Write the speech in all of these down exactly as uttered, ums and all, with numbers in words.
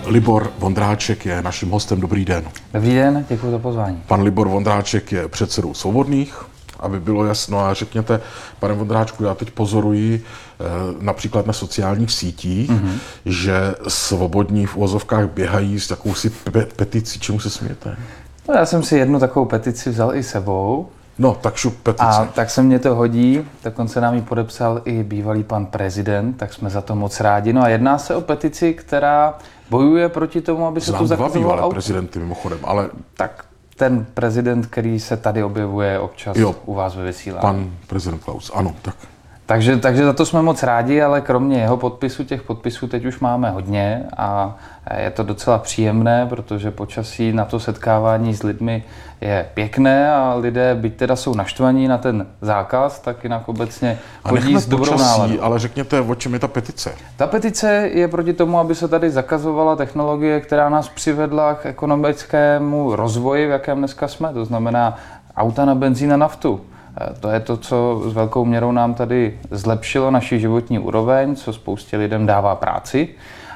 Libor Vondráček je naším hostem. Dobrý den. Dobrý den, děkuji za pozvání. Pan Libor Vondráček je předsedou Svobodných, aby bylo jasno. A řekněte, pane Vondráčku, já teď pozoruji například na sociálních sítích, mm-hmm. že Svobodní v uvozovkách běhají s jakousi pe- peticí. Čemu se smějete? No, já jsem si jednu takovou petici vzal i sebou. No, tak šup petice. A tak se mně to hodí, dokonce nám ji podepsal i bývalý pan prezident, tak jsme za to moc rádi. No a jedná se o petici, která bojuje proti tomu, aby se Znám tu dva zakazovalo bývalé auto. prezidenty mimochodem, ale... Tak ten prezident, který se tady objevuje občas jo, u vás ve vysílání. Pan prezident Klaus, ano, tak. Takže, takže za to jsme moc rádi, ale kromě jeho podpisu, těch podpisů teď už máme hodně a je to docela příjemné, protože počasí na to setkávání s lidmi je pěkné a lidé, byť teda jsou naštvaní na ten zákaz, tak jinak obecně chodí s dobrou počasí, náladou. Ale řekněte, o čem je ta petice? Ta petice je proti tomu, aby se tady zakazovala technologie, která nás přivedla k ekonomickému rozvoji, v jakém dneska jsme, to znamená auta na benzín a naftu. To je to, co s velkou měrou nám tady zlepšilo naši životní úroveň, co spoustě lidem dává práci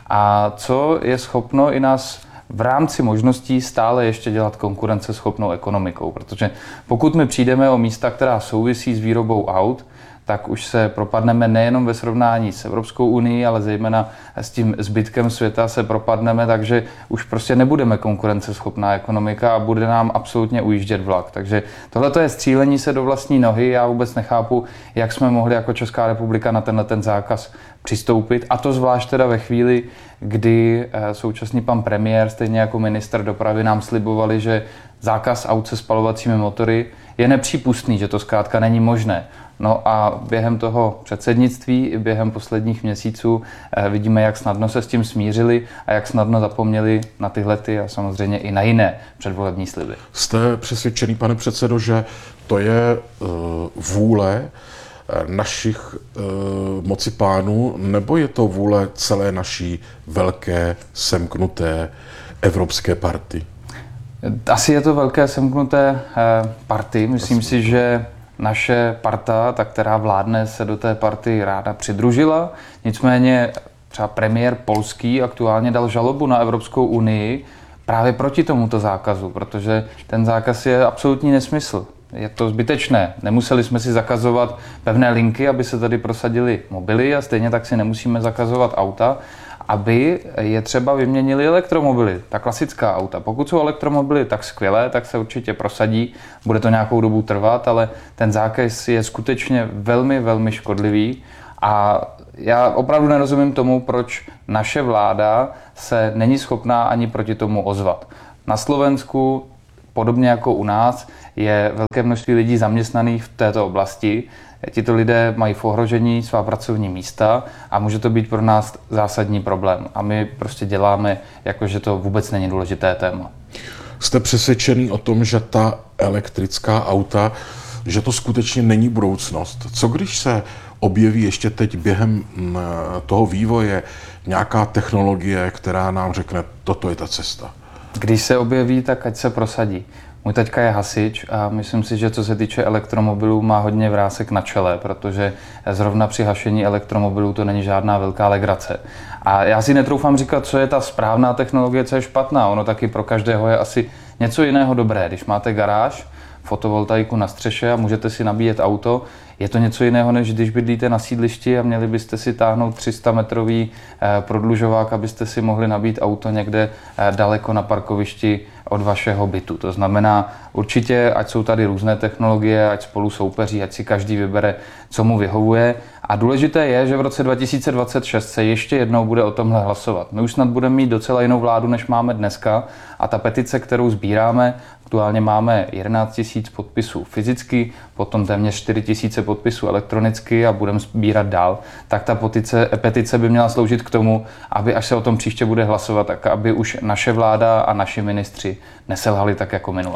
a co je schopno i nás v rámci možností stále ještě dělat konkurenceschopnou ekonomikou. Protože pokud my přijdeme o místa, která souvisí s výrobou aut, tak už se propadneme nejenom ve srovnání s Evropskou unií, ale zejména s tím zbytkem světa se propadneme, takže už prostě nebudeme konkurenceschopná ekonomika a bude nám absolutně ujíždět vlak. Takže tohle je střílení se do vlastní nohy. Já vůbec nechápu, jak jsme mohli jako Česká republika na tenhle ten zákaz přistoupit. A to zvlášť teda ve chvíli, kdy současný pan premiér, stejně jako ministr dopravy, nám slibovali, že zákaz aut se spalovacími motory je nepřípustný, že to zkrátka není možné. No a během toho předsednictví i během posledních měsíců vidíme, jak snadno se s tím smířili a jak snadno zapomněli na tyhle ty a samozřejmě i na jiné předvolební sliby. Jste přesvědčený, pane předsedo, že to je uh, vůle našich uh, mocipánů, nebo je to vůle celé naší velké semknuté evropské party? Asi je to velké semknuté eh, party. Myslím Asi. si, že naše parta, ta, která vládne, se do té party ráda přidružila. Nicméně třeba premiér polský aktuálně dal žalobu na Evropskou unii právě proti tomuto zákazu, protože ten zákaz je absolutní nesmysl. Je to zbytečné. Nemuseli jsme si zakazovat pevné linky, aby se tady prosadily mobily a stejně tak si nemusíme zakazovat auta, aby je třeba vyměnili elektromobily, ta klasická auta. Pokud jsou elektromobily tak skvělé, tak se určitě prosadí, bude to nějakou dobu trvat, ale ten zákaz je skutečně velmi, velmi škodlivý a já opravdu nerozumím tomu, proč naše vláda se není schopná ani proti tomu ozvat. Na Slovensku, podobně jako u nás, je velké množství lidí zaměstnaných v této oblasti. Tito lidé mají v ohrožení svá pracovní místa a může to být pro nás zásadní problém. A my prostě děláme, jako že to vůbec není důležité téma. Jste přesvědčený o tom, že ta elektrická auta, že to skutečně není budoucnost? Co když se objeví ještě teď během toho vývoje nějaká technologie, která nám řekne, toto je ta cesta? Když se objeví, tak ať se prosadí. Můj taťka je hasič a myslím si, že co se týče elektromobilů, má hodně vrásek na čele, protože zrovna při hašení elektromobilů to není žádná velká legrace. A já si netroufám říkat, co je ta správná technologie, co je špatná. Ono taky pro každého je asi něco jiného dobré. Když máte garáž, fotovoltaiku na střeše a můžete si nabíjet auto, je to něco jiného, než když bydlíte na sídlišti a měli byste si táhnout tři sta metrový prodlužovák, abyste si mohli nabít auto někde daleko na parkovišti od vašeho bytu. To znamená určitě, ať jsou tady různé technologie, ať spolu soupeří, ať si každý vybere, co mu vyhovuje. A důležité je, že v roce dva tisíce dvacet šest se ještě jednou bude o tomhle hlasovat. My už snad budeme mít docela jinou vládu, než máme dneska a ta petice, kterou sbíráme, aktuálně máme jedenáct tisíc podpisů fyzicky, potom téměř čtyři tisíce podpisů elektronicky a budeme sbírat dál, tak ta petice, petice by měla sloužit k tomu, aby až se o tom příště bude hlasovat, tak aby už naše vláda a naši ministři neselhali tak jako minule.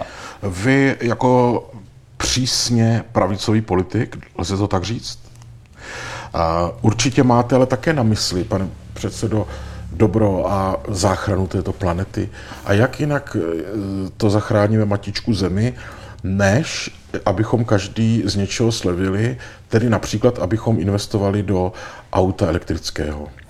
Vy jako přísně pravicový politik, lze to tak říct? Určitě máte ale také na mysli, pane předsedo, dobro a záchranu této planety. A jak jinak to zachráníme matičku Zemi, než abychom každý z něčeho slevili, tedy například, abychom investovali do auta elektrického?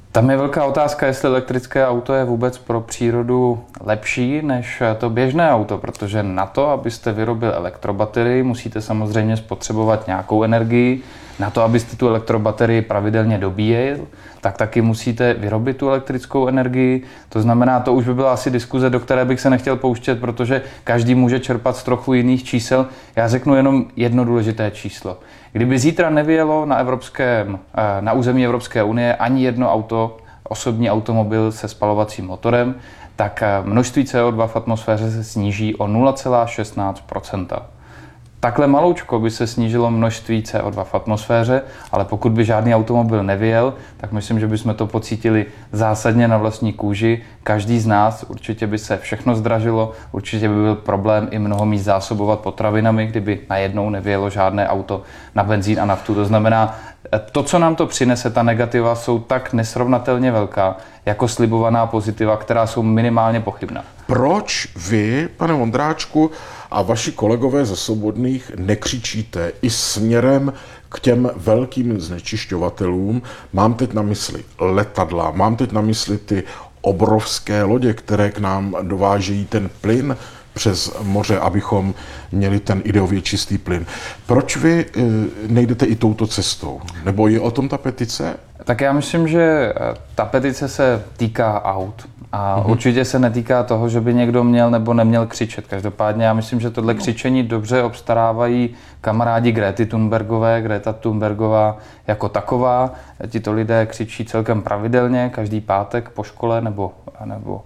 Tam je velká otázka, jestli elektrické auto je vůbec pro přírodu lepší než to běžné auto, protože na to, abyste vyrobil elektrobaterii, musíte samozřejmě spotřebovat nějakou energii. Na to, abyste tu elektrobaterii pravidelně dobíjel, tak taky musíte vyrobit tu elektrickou energii. To znamená, to už by byla asi diskuze, do které bych se nechtěl pouštět, protože každý může čerpat z trochu jiných čísel. Já řeknu jenom jedno důležité číslo. Kdyby zítra nevyjelo na, evropském, na území Evropské unie ani jedno auto, osobní automobil se spalovacím motorem, tak množství C O dva v atmosféře se sníží o nula celá šestnáct procenta. Takhle maloučko by se snížilo množství C O dva v atmosféře, ale pokud by žádný automobil nevyjel, tak myslím, že bychom to pocítili zásadně na vlastní kůži. Každý z nás, určitě by se všechno zdražilo, určitě by byl problém i mnoho míst zásobovat potravinami, kdyby najednou nevyjelo žádné auto na benzín a naftu. To znamená, to, co nám to přinese, ta negativa, jsou tak nesrovnatelně velká, jako slibovaná pozitiva, která jsou minimálně pochybná. Proč vy, pane Vondráčku, a vaši kolegové ze Svobodných nekřičíte i směrem k těm velkým znečišťovatelům? Mám teď na mysli letadla, mám teď na mysli ty obrovské lodě, které k nám dovážejí ten plyn přes moře, abychom měli ten ideově čistý plyn. Proč vy nejdete i touto cestou? Nebo je o tom ta petice? Tak já myslím, že ta petice se týká aut. A uhum. určitě se netýká toho, že by někdo měl nebo neměl křičet. Každopádně já myslím, že tohle křičení dobře obstarávají kamarádi Grety Thunbergové, Greta Thunbergová jako taková. Tito lidé křičí celkem pravidelně, každý pátek po škole nebo, nebo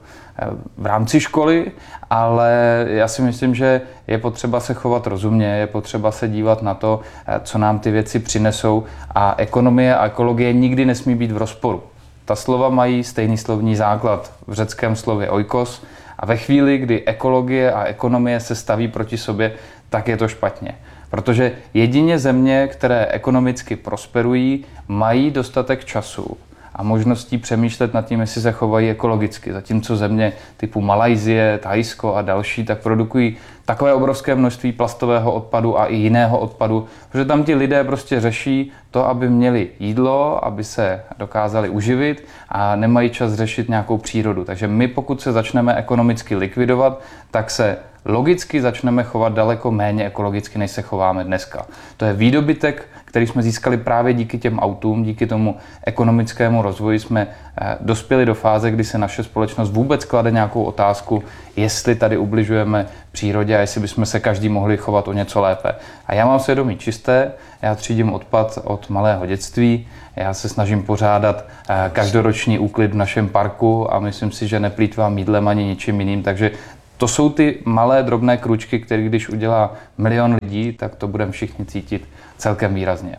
v rámci školy, ale já si myslím, že je potřeba se chovat rozumně, je potřeba se dívat na to, co nám ty věci přinesou, a ekonomie a ekologie nikdy nesmí být v rozporu. Ta slova mají stejný slovní základ v řeckém slově oikos, a ve chvíli, kdy ekologie a ekonomie se staví proti sobě, tak je to špatně. Protože jedině země, které ekonomicky prosperují, mají dostatek času a možností přemýšlet nad tím, jestli se chovají ekologicky. Zatímco země typu Malajsie, Thajsko a další tak produkují takové obrovské množství plastového odpadu a i jiného odpadu, protože tam ti lidé prostě řeší to, aby měli jídlo, aby se dokázali uživit, a nemají čas řešit nějakou přírodu. Takže my, pokud se začneme ekonomicky likvidovat, tak se logicky začneme chovat daleko méně ekologicky, než se chováme dneska. To je výdobytek, který jsme získali právě díky těm autům, díky tomu ekonomickému rozvoji jsme dospěli do fáze, kdy se naše společnost vůbec klade nějakou otázku, jestli tady ubližujeme přírodě a jestli bychom se každý mohli chovat o něco lépe. A já mám svědomí čisté, já třídím odpad od malého dětství, já se snažím pořádat každoroční úklid v našem parku a myslím si, že neplýtvám jídlem ani ničím jiným, takže to jsou ty malé drobné kručky, které když udělá milion lidí, tak to budeme všichni cítit celkem výrazně.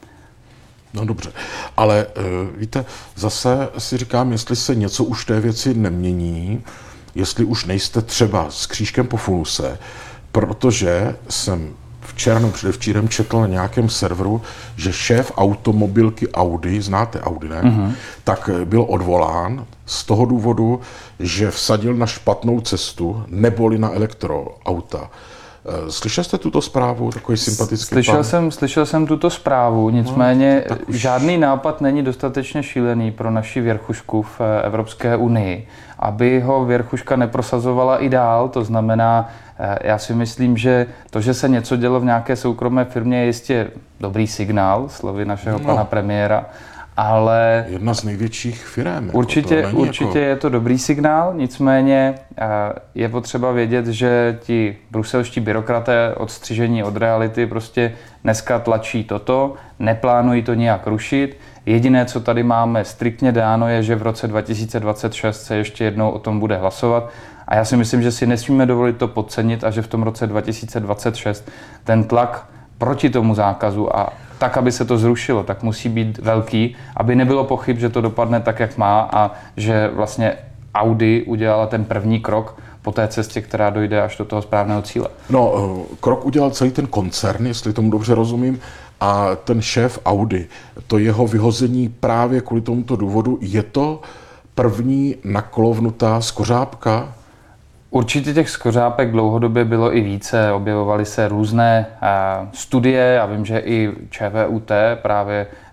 No dobře, ale víte, zase si říkám, jestli se něco už té věci nemění, jestli už nejste třeba s křížkem po funuse, protože jsem včera nebo předevčírem četl na nějakém serveru, že šéf automobilky Audi, znáte Audi, ne? Mm-hmm. Tak byl odvolán z toho důvodu, že vsadil na špatnou cestu, neboli na elektroauta. Slyšel jste tuto zprávu, takový sympatický slyšel pán? Jsem, slyšel jsem tuto zprávu, nicméně no, už... žádný nápad není dostatečně šílený pro naši věrchušku v Evropské unii, aby ho věrchuška neprosazovala i dál. To znamená, já si myslím, že to, že se něco dělo v nějaké soukromé firmě, je jistě dobrý signál, slovy našeho no. pana premiéra, ale... Jedna z největších firem. Určitě, jako určitě jako... je to dobrý signál, nicméně je potřeba vědět, že ti bruselští byrokraté odstřižení od reality prostě dneska tlačí toto, neplánují to nijak rušit. Jediné, co tady máme striktně dáno, je, že v roce dva tisíce dvacet šest se ještě jednou o tom bude hlasovat. A já si myslím, že si nesmíme dovolit to podcenit a že v tom roce dva tisíce dvacet šest ten tlak proti tomu zákazu a tak, aby se to zrušilo, tak musí být velký, aby nebylo pochyb, že to dopadne tak, jak má, a že vlastně Audi udělala ten první krok po té cestě, která dojde až do toho správného cíle. No, krok udělal celý ten koncern, jestli tomu dobře rozumím, a ten šéf Audi, to jeho vyhození právě kvůli tomuto důvodu, je to první naklovnutá skořápka? Určitě těch skořápek dlouhodobě bylo i více, objevovaly se různé uh, studie, já vím, že i ČVUT právě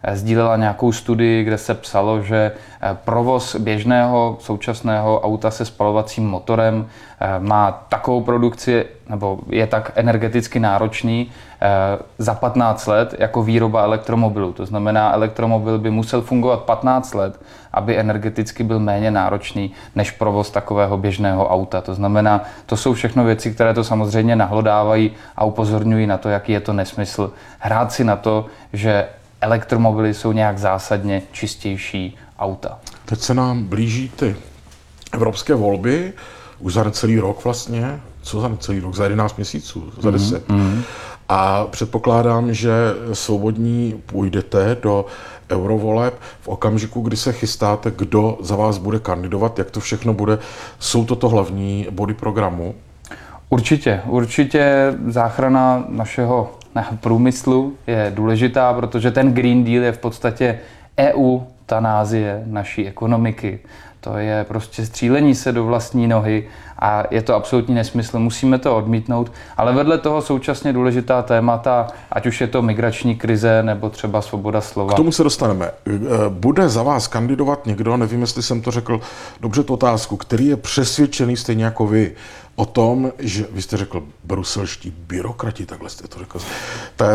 sdílela nějakou studii, kde se psalo, že provoz běžného současného auta se spalovacím motorem má takovou produkci, nebo je tak energeticky náročný za patnáct let jako výroba elektromobilu. To znamená, elektromobil by musel fungovat patnáct let, aby energeticky byl méně náročný než provoz takového běžného auta. To znamená, to jsou všechno věci, které to samozřejmě nahlodávají a upozorňují na to, jaký je to nesmysl hrát si na to, že elektromobily jsou nějak zásadně čistější auta. Teď se nám blíží ty evropské volby, už za necelý rok vlastně, co za necelý rok, za jedenáct měsíců, za deset. Mm-hmm. A předpokládám, že svobodní půjdete do eurovoleb v okamžiku, kdy se chystáte, kdo za vás bude kandidovat, jak to všechno bude. Jsou toto hlavní body programu? Určitě, určitě záchrana našeho průmyslu je důležitá, protože ten Green Deal je v podstatě eutanázie naší ekonomiky. To je prostě střílení se do vlastní nohy a je to absolutní nesmysl, musíme to odmítnout, ale vedle toho současně důležitá témata, ať už je to migrační krize nebo třeba svoboda slova. K tomu se dostaneme. Bude za vás kandidovat někdo, nevím, jestli jsem to řekl dobře tu otázku, který je přesvědčený stejně jako vy o tom, že vy jste řekl bruselští byrokrati, takhle jste to řekl, ta,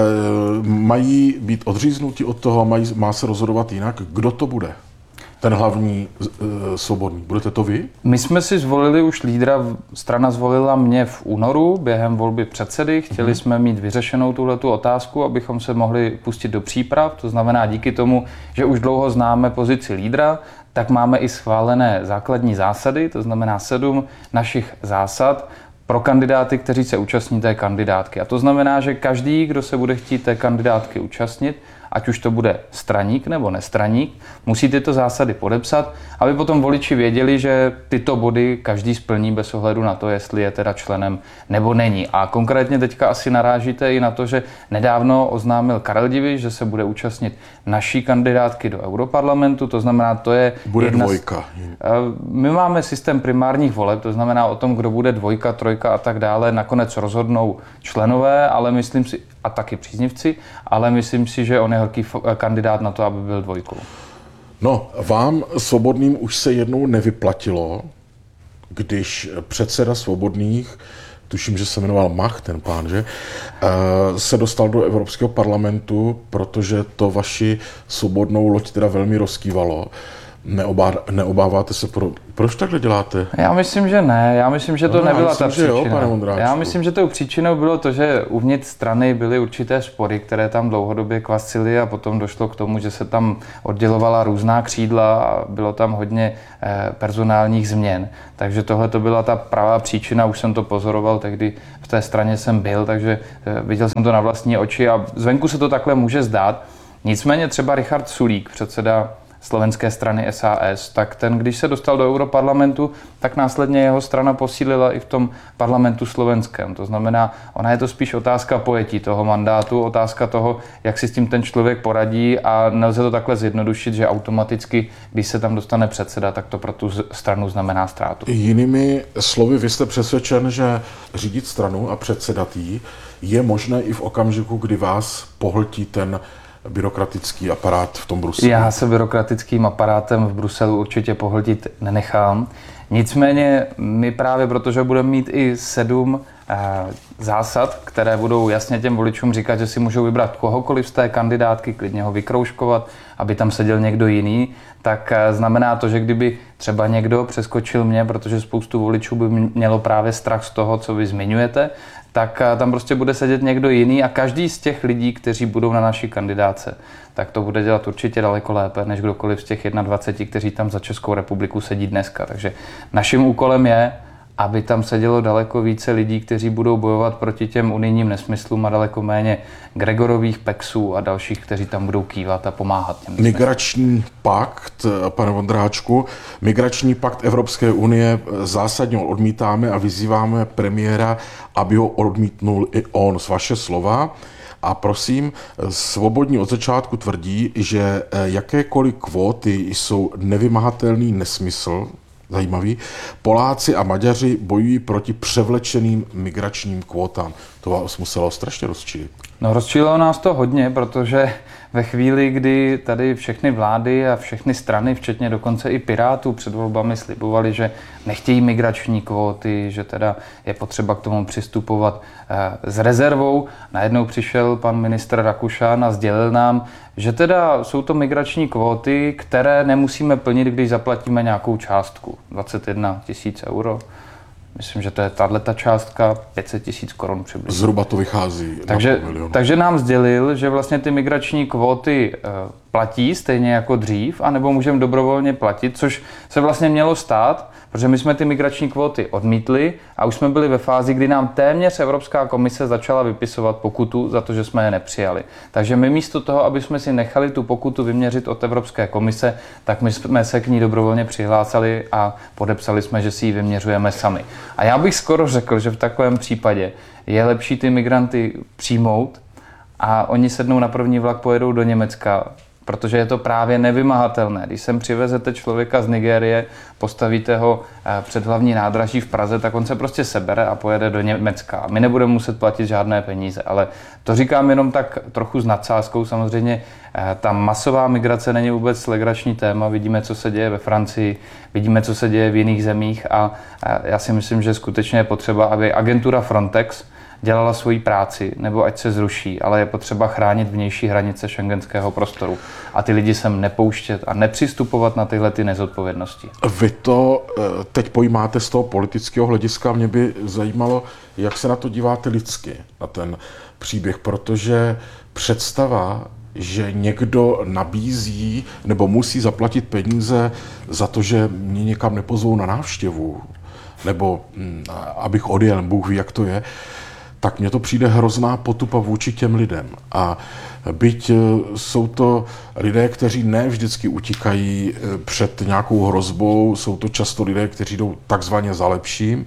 mají být odříznuti od toho, mají, má se rozhodovat jinak. Kdo to bude? Ten hlavní uh, svobodný. Budete to vy? My jsme si zvolili už lídra, strana zvolila mě v únoru během volby předsedy. Chtěli mm-hmm. jsme mít vyřešenou tuhletu otázku, abychom se mohli pustit do příprav. To znamená díky tomu, že už dlouho známe pozici lídra, tak máme i schválené základní zásady, to znamená sedm našich zásad pro kandidáty, kteří se účastní té kandidátky. A to znamená, že každý, kdo se bude chtít té kandidátky účastnit, ať už to bude straník nebo nestraník, musí tyto zásady podepsat, aby potom voliči věděli, že tyto body každý splní bez ohledu na to, jestli je teda členem nebo není. A konkrétně teďka asi narážíte i na to, že nedávno oznámil Karel Diviš, že se bude účastnit naší kandidátky do Europarlamentu, to znamená, to je bude jedna dvojka. My máme systém primárních voleb, to znamená o tom, kdo bude dvojka, trojka a tak dále, nakonec rozhodnou členové, ale myslím si, a taky příznivci, ale myslím si, že on je horký kandidát na to, aby byl dvojkou. No, vám svobodným už se jednou nevyplatilo, když předseda svobodných, tuším, že se jmenoval Mach, ten pán, že, se dostal do Evropského parlamentu, protože to vaši svobodnou loď teda velmi rozkývalo. Neobá, neobáváte se, pro, proč takhle děláte? Já myslím, že ne. Já myslím, že to no, nebyla myslím, ta příčina. Jo, pane Vondráčku. Já myslím, že tou příčinou bylo to, že uvnitř strany byly určité spory, které tam dlouhodobě kvasily a potom došlo k tomu, že se tam oddělovala různá křídla a bylo tam hodně eh, personálních změn. Takže tohle to byla ta pravá příčina, už jsem to pozoroval, tehdy v té straně jsem byl, takže eh, viděl jsem to na vlastní oči a zvenku se to takhle může zdát. Nicméně třeba Richard Sulík, předseda slovenské strany S A S, tak ten, když se dostal do Europarlamentu, tak následně jeho strana posílila i v tom parlamentu slovenském. To znamená, ona je to spíš otázka pojetí toho mandátu, otázka toho, jak si s tím ten člověk poradí a nelze to takhle zjednodušit, že automaticky, když se tam dostane předseda, tak to pro tu stranu znamená ztrátu. Jinými slovy, vy jste přesvědčen, že řídit stranu a předsedat jí je možné i v okamžiku, kdy vás pohltí ten byrokratický aparát v tom Bruselu? Já se byrokratickým aparátem v Bruselu určitě pohltit nenechám. Nicméně my právě, protože budeme mít i sedm eh, zásad, které budou jasně těm voličům říkat, že si můžou vybrat kohokoliv z té kandidátky, klidně ho vykroužkovat, aby tam seděl někdo jiný, tak eh, znamená to, že kdyby třeba někdo přeskočil mě, protože spoustu voličů by mělo právě strach z toho, co vy zmiňujete, tak tam prostě bude sedět někdo jiný a každý z těch lidí, kteří budou na naší kandidáce, tak to bude dělat určitě daleko lépe, než kdokoliv z těch dvaceti jedna, kteří tam za Českou republiku sedí dneska. Takže naším úkolem je, aby tam sedělo daleko více lidí, kteří budou bojovat proti těm unijním nesmyslům a daleko méně Gregorových Pexů a dalších, kteří tam budou kývat a pomáhat těm nesmyslům. Migrační pakt, pane Vondráčku, migrační pakt Evropské unie zásadně odmítáme a vyzýváme premiéra, aby ho odmítnul i on. Z vaše slova. A prosím, svobodní od začátku tvrdí, že jakékoliv kvóty jsou nevymahatelný nesmysl. Zajímavý. Poláci a Maďaři bojují proti převlečeným migračním kvótám. To vás muselo strašně rozčilit. No, rozčílilo nás to hodně, protože ve chvíli, kdy tady všechny vlády a všechny strany, včetně dokonce i Pirátů před volbami slibovali, že nechtějí migrační kvóty, že teda je potřeba k tomu přistupovat s rezervou, najednou přišel pan ministr Rakušan a sdělil nám, že teda jsou to migrační kvóty, které nemusíme plnit, když zaplatíme nějakou částku, dvacet jedna tisíc euro. Myslím, že to je tato částka, pět set tisíc korun přibližně. Zhruba to vychází takže, na půl milionu. Takže nám sdělil, že vlastně ty migrační kvóty e, platí stejně jako dřív, anebo můžeme dobrovolně platit, což se vlastně mělo stát, protože my jsme ty migrační kvóty odmítli a už jsme byli ve fázi, kdy nám téměř Evropská komise začala vypisovat pokutu za to, že jsme je nepřijali. Takže my místo toho, aby jsme si nechali tu pokutu vyměřit od Evropské komise, tak my jsme se k ní dobrovolně přihlásili a podepsali jsme, že si ji vyměřujeme sami. A já bych skoro řekl, že v takovém případě je lepší ty migranty přijmout a oni sednou na první vlak, pojedou do Německa, protože je to právě nevymahatelné. Když sem přivezete člověka z Nigérie, postavíte ho před hlavní nádraží v Praze, tak on se prostě sebere a pojede do Německa. My nebudeme muset platit žádné peníze, ale to říkám jenom tak trochu s nadsázkou. Samozřejmě ta masová migrace není vůbec legrační téma. Vidíme, co se děje ve Francii, vidíme, co se děje v jiných zemích a já si myslím, že skutečně je potřeba, aby agentura Frontex dělala svoji práci, nebo ať se zruší, ale je potřeba chránit vnější hranice šengenského prostoru a ty lidi sem nepouštět a nepřistupovat na tyhle ty nezodpovědnosti. Vy to teď pojímáte z toho politického hlediska. Mě by zajímalo, jak se na to díváte lidsky, na ten příběh, protože představa, že někdo nabízí nebo musí zaplatit peníze za to, že mě někam nepozvou na návštěvu, nebo abych odjel, Bůh ví, jak to je, tak mně to přijde hrozná potupa vůči těm lidem. A byť jsou to lidé, kteří ne vždycky utíkají před nějakou hrozbou, jsou to často lidé, kteří jdou takzvaně za lepším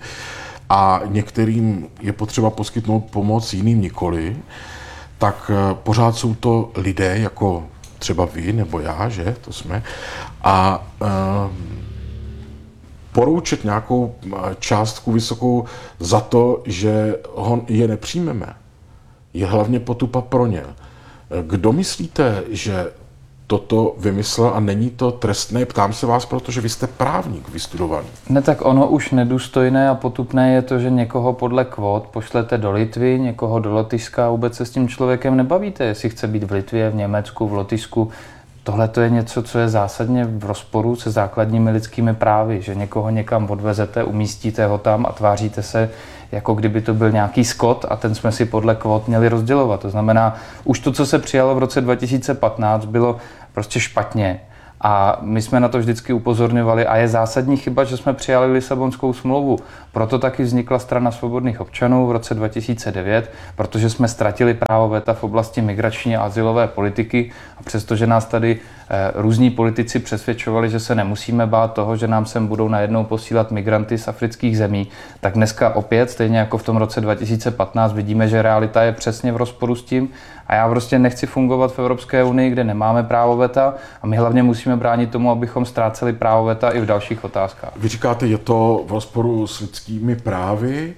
a některým je potřeba poskytnout pomoc, jiným nikoli, tak pořád jsou to lidé, jako třeba vy nebo já, že? To jsme. A uh, poroučet nějakou částku vysokou za to, že ho, je nepřijmeme, je hlavně potupa pro ně. Kdo myslíte, že toto vymyslel a není to trestné? Ptám se vás, protože vy jste právník vystudovaný. Ne, tak ono už nedůstojné a potupné je to, že někoho podle kvót pošlete do Litvy, někoho do Lotyšska a vůbec se s tím člověkem nebavíte, jestli chce být v Litvě, v Německu, v Lotyšsku. Tohle to je něco, co je zásadně v rozporu se základními lidskými právy, že někoho někam odvezete, umístíte ho tam a tváříte se, jako kdyby to byl nějaký skot a ten jsme si podle kvót měli rozdělovat. To znamená, už to, co se přijalo v roce dva tisíce patnáct, bylo prostě špatně. A my jsme na to vždycky upozorňovali a je zásadní chyba, že jsme přijali Lisabonskou smlouvu. Proto taky vznikla Strana svobodných občanů v roce dva tisíce devět, protože jsme ztratili právo veta v oblasti migrační a azylové politiky a přestože nás tady eh, různí politici přesvědčovali, že se nemusíme bát toho, že nám sem budou najednou posílat migranty z afrických zemí, tak dneska opět, stejně jako v tom roce dva tisíce patnáct, vidíme, že realita je přesně v rozporu s tím a já prostě nechci fungovat v Evropské unii, kde nemáme právo veta a my hlavně musíme bránit tomu, abychom ztráceli právo veta i v dalších otázkách. Vy říkáte, je to v rozporu s lidskými právy.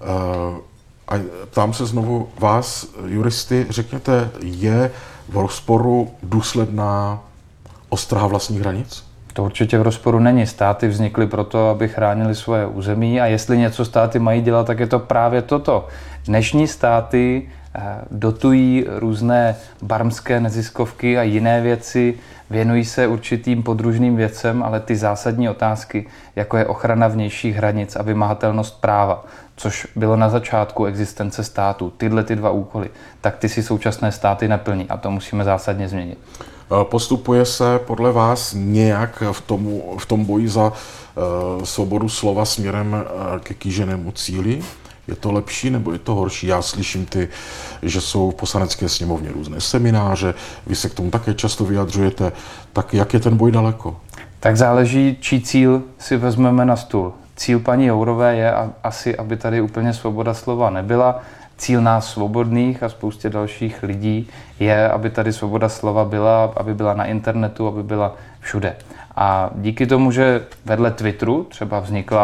A ptám se znovu vás, juristy, řekněte, je v rozporu důsledná ostraha vlastních hranic? To určitě v rozporu není. Státy vznikly proto, aby chránili svoje území a jestli něco státy mají dělat, tak je to právě toto. Dnešní státy dotují různé barmské neziskovky a jiné věci, věnují se určitým podružným věcem, ale ty zásadní otázky, jako je ochrana vnějších hranic a vymahatelnost práva, což bylo na začátku existence státu, tyhle ty dva úkoly, tak ty si současné státy neplní a to musíme zásadně změnit. Postupuje se podle vás nějak v, tomu, v tom boji za uh, svobodu slova směrem uh, ke kýženému cíli? Je to lepší nebo je to horší? Já slyším ty, že jsou v Poslanecké sněmovně různé semináře, vy se k tomu také často vyjadřujete. Tak jak je ten boj daleko? Tak záleží, čí cíl si vezmeme na stůl. Cíl paní Jourové je asi, aby tady úplně svoboda slova nebyla. Cíl nás svobodných a spoustě dalších lidí je, aby tady svoboda slova byla, aby byla na internetu, aby byla všude. A díky tomu, že vedle Twitteru třeba vznikla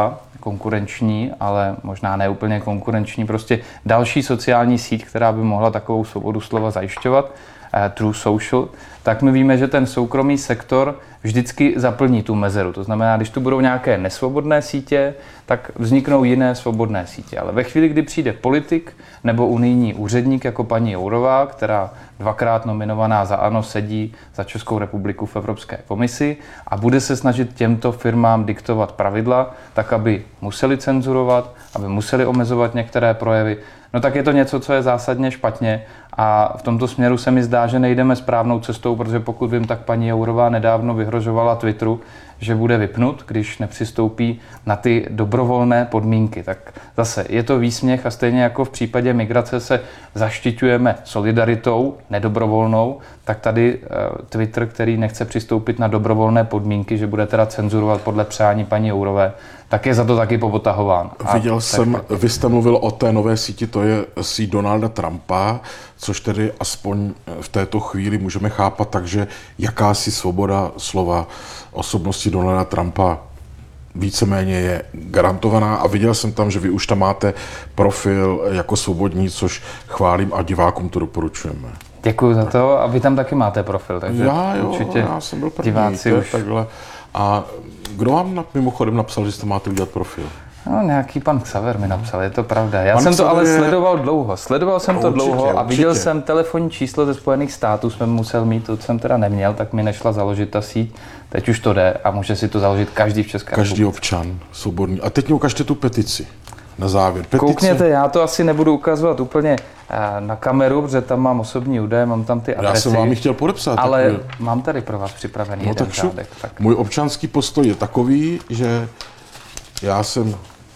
konkurenční, ale možná ne úplně konkurenční, prostě další sociální síť, která by mohla takovou svobodu slova zajišťovat, True Social, tak my víme, že ten soukromý sektor vždycky zaplní tu mezeru. To znamená, když tu budou nějaké nesvobodné sítě, tak vzniknou jiné svobodné sítě. Ale ve chvíli, kdy přijde politik nebo unijní úředník jako paní Jourová, která dvakrát nominovaná za ANO sedí za Českou republiku v Evropské komisi a bude se snažit těmto firmám diktovat pravidla, tak aby museli cenzurovat, aby museli omezovat některé projevy, no tak je to něco, co je zásadně špatně a v tomto směru se mi zdá, že nejdeme správnou cestou, protože pokud vím, tak paní Jourová nedávno vyhrožovala Twitteru, že bude vypnut, když nepřistoupí na ty dobrovolné podmínky. Tak zase je to výsměch a stejně jako v případě migrace se zaštiťujeme solidaritou nedobrovolnou, tak tady Twitter, který nechce přistoupit na dobrovolné podmínky, že bude teda cenzurovat podle přání paní Jourové, tak je za to taky popotahován. A Viděl jsem, tak... vy jste mluvil o té nové síti, to je síť Donalda Trumpa, což tedy aspoň v této chvíli můžeme chápat tak, že jakási svoboda slova osobnosti Donalda Trumpa víceméně je garantovaná a viděl jsem tam, že vy už tam máte profil jako svobodní, což chválím a divákům to doporučujeme. Děkuji za to a vy tam taky máte profil, takže já, jo, určitě já jsem byl první, diváci už... takhle. A kdo vám mimochodem napsal, že jste máte udělat profil? No, nějaký pan Xaver mi napsal, je to pravda. Já pan jsem to Xaver ale je... sledoval dlouho. Sledoval jsem to určitě, dlouho a určitě. viděl jsem telefonní číslo ze Spojených států, jsme musel mít, to jsem teda neměl, tak mi nešla založit ta síť. Teď už to jde a může si to založit každý v České Každý republice. občan svobodný. A teď mi ukažte tu petici. Na závěr. Petice. Koukněte, já to asi nebudu ukazovat úplně na kameru, protože tam mám osobní údaje, mám tam ty adresy. Já jsem vám ji chtěl podepsat. Ale takový. mám tady pro vás připravený no, jeden tak řádek. Tak. Můj občanský postoj je takový, že já jsem,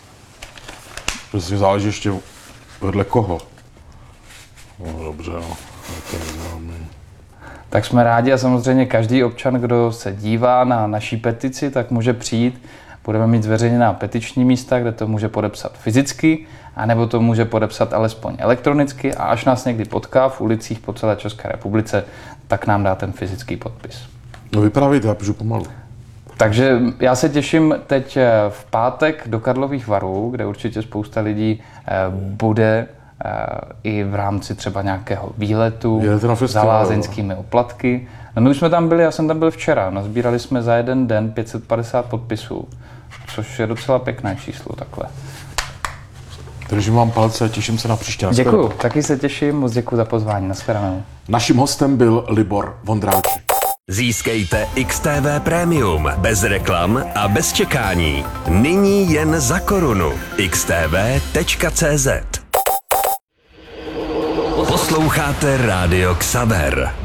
prostě záleží ještě vedle koho. No dobře, no. Tak jsme rádi a samozřejmě každý občan, kdo se dívá na naší petici, tak může přijít. Budeme mít zveřejněná petiční místa, kde to může podepsat fyzicky, anebo to může podepsat alespoň elektronicky a až nás někdy potká v ulicích po celé České republice, tak nám dá ten fyzický podpis. No vyprávějte, já půjdu pomalu. Takže já se těším teď v pátek do Karlových Varů, kde určitě spousta lidí bude i v rámci třeba nějakého výletu za lázeňskými oplatky. No my už jsme tam byli, já jsem tam byl včera, nazbírali jsme za jeden den pět set padesát podpisů, což je docela pěkné číslo takhle. Držím vám palce a těším se na příště. Děkuju, taky se těším, moc děkuji za pozvání, nashledanou. Naším hostem byl Libor Vondráček. Získejte X T V Premium bez reklam a bez čekání. Nyní jen za korunu. x t v tečka c z Posloucháte Rádio Xaver.